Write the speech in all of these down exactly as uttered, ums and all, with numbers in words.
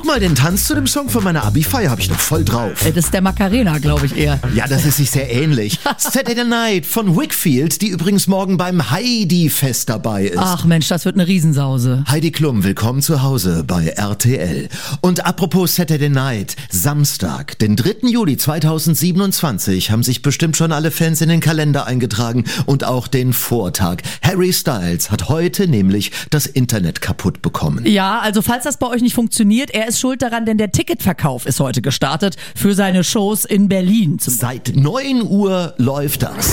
mal, den Tanz zu dem Song von meiner Abi-Feier habe ich noch voll drauf. Das ist der Macarena, glaube ich eher. Ja, das ist sich sehr ähnlich. Saturday Night von Wickfield, die übrigens morgen beim Heidi-Fest dabei ist. Ach Mensch, das wird eine Riesensause. Heidi Klum, willkommen zu Hause bei R T L. Und apropos Saturday Night, Samstag, den dritten Juli zweitausendsiebenundzwanzig, haben sich bestimmt schon alle Fans in den Kalender eingetragen und auch den Vortag. Harry Styles hat heute nämlich das Internet kaputt bekommen. Ja, also falls das bei euch nicht funktioniert, er ist schuld daran, denn der Ticketverkauf ist heute gestartet für seine Shows in Berlin. Zum Seit neun Uhr läuft das.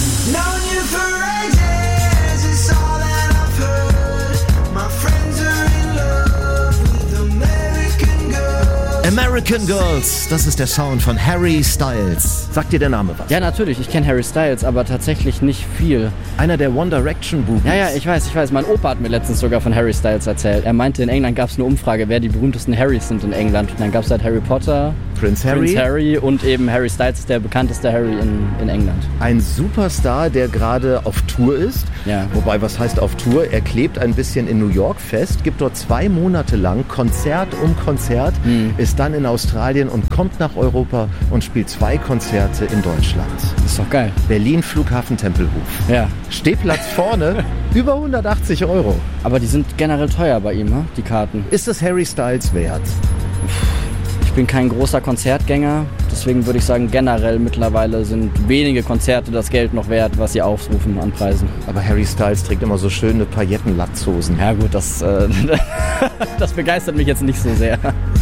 American Girls, das ist der Sound von Harry Styles. Sagt dir der Name was? Ja, natürlich, ich kenne Harry Styles, aber tatsächlich nicht viel. Einer der One Direction Boobies. Ja, ja, ich weiß, ich weiß. Mein Opa hat mir letztens sogar von Harry Styles erzählt. Er meinte, in England gab es eine Umfrage, wer die berühmtesten Harrys sind in England. Und dann gab es halt Harry Potter, Prince Harry. Prince Harry und eben Harry Styles ist der bekannteste Harry in, in England. Ein Superstar, der gerade auf Tour ist. Ja. Wobei, was heißt auf Tour? Er klebt ein bisschen in New York fest, gibt dort zwei Monate lang Konzert um Konzert, mhm. ist dann in Australien und kommt nach Europa und spielt zwei Konzerte in Deutschland. Das ist doch geil. Berlin, Flughafen, Tempelhof. Ja. Stehplatz vorne, über hundertachtzig Euro. Aber die sind generell teuer bei ihm, ne? Die Karten. Ist es Harry Styles wert? Ich bin kein großer Konzertgänger, deswegen würde ich sagen, generell mittlerweile sind wenige Konzerte das Geld noch wert, was sie aufrufen an Preisen. Aber Harry Styles trägt immer so schöne Paillettenlatzhosen. Ja gut, das, äh, das begeistert mich jetzt nicht so sehr.